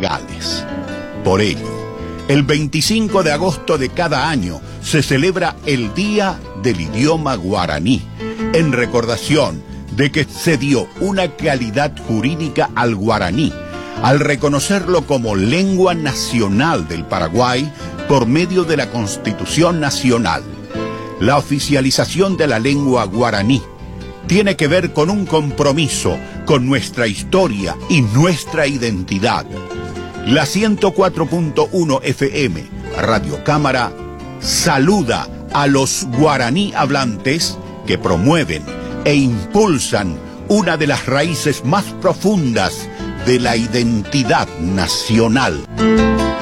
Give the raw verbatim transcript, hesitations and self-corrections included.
legales. Por ello, el veinticinco de agosto de cada año se celebra el Día del Idioma Guaraní, en recordación de que se dio una calidad jurídica al guaraní, al reconocerlo como lengua nacional del Paraguay por medio de la Constitución Nacional. La oficialización de la lengua guaraní tiene que ver con un compromiso con nuestra historia y nuestra identidad. La ciento cuatro punto uno F M, Radio Cámara, saluda a los guaraní hablantes que promueven e impulsan una de las raíces más profundas de la identidad nacional.